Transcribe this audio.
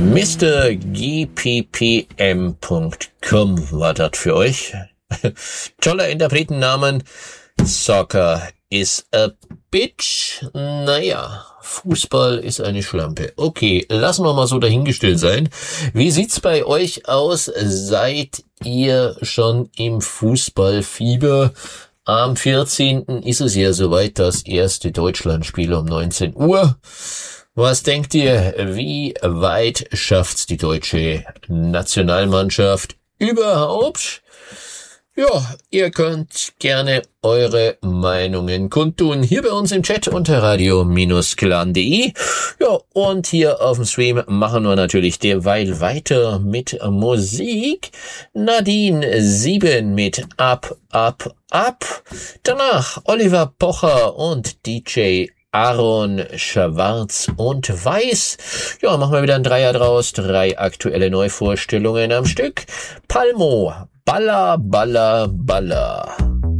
MrGPPM.com war das für euch. Toller Interpretennamen. Soccer is a bitch. Naja, Fußball ist eine Schlampe. Okay, lassen wir mal so dahingestellt sein. Wie sieht's bei euch aus? Seid ihr schon im Fußballfieber? Am 14. ist es ja soweit, das erste Deutschlandspiel um 19 Uhr. Was denkt ihr, wie weit schafft's die deutsche Nationalmannschaft überhaupt? Ja, ihr könnt gerne eure Meinungen kundtun hier bei uns im Chat unter radio-clan.de. Ja, und hier auf dem Stream machen wir natürlich derweil weiter mit Musik. Nadine 7 mit Up, Up, Up. Danach Oliver Pocher und DJ Aaron Schwarz und Weiß. Ja, machen wir wieder ein Dreier draus. 3 aktuelle Neuvorstellungen am Stück. Palmo, Baller, Baller, Baller.